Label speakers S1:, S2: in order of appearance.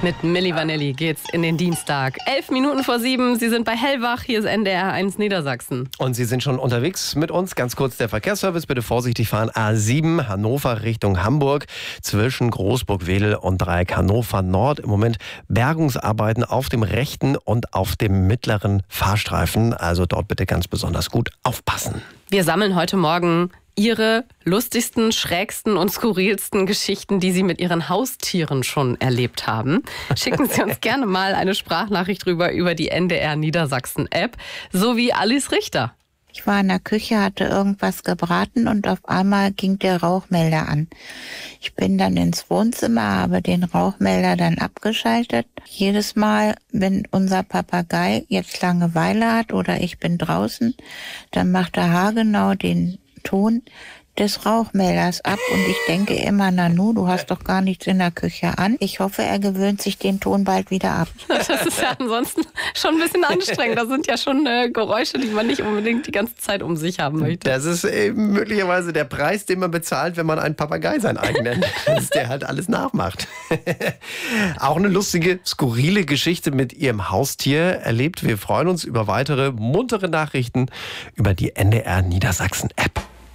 S1: Mit Milli Vanilli geht's in den Dienstag. 6:11. Sie sind bei Hellwach. Hier ist NDR 1 Niedersachsen.
S2: Und Sie sind schon unterwegs mit uns. Ganz kurz der Verkehrsservice. Bitte vorsichtig fahren. A7 Hannover Richtung Hamburg. Zwischen Großburg-Wedel und Dreieck Hannover Nord. Im Moment Bergungsarbeiten auf dem rechten und auf dem mittleren Fahrstreifen. Also dort bitte ganz besonders gut aufpassen.
S1: Wir sammeln heute Morgen Ihre lustigsten, schrägsten und skurrilsten Geschichten, die Sie mit Ihren Haustieren schon erlebt haben. Schicken Sie uns gerne mal eine Sprachnachricht rüber über die NDR Niedersachsen App, so wie Alice Richter.
S3: Ich war in der Küche, hatte irgendwas gebraten und auf einmal ging der Rauchmelder an. Ich bin dann ins Wohnzimmer, habe den Rauchmelder dann abgeschaltet. Jedes Mal, wenn unser Papagei jetzt Langeweile hat oder ich bin draußen, dann macht er haargenau den Ton des Rauchmelders ab und ich denke immer, Nanu, du hast doch gar nichts in der Küche an. Ich hoffe, er gewöhnt sich den Ton bald wieder ab.
S1: Das ist ja ansonsten schon ein bisschen anstrengend. Das sind ja schon Geräusche, die man nicht unbedingt die ganze Zeit um sich haben möchte.
S2: Das ist eben möglicherweise der Preis, den man bezahlt, wenn man einen Papagei sein eigen nennt, dass der halt alles nachmacht. Auch eine lustige, skurrile Geschichte mit Ihrem Haustier erlebt. Wir freuen uns über weitere muntere Nachrichten über die NDR Niedersachsen App.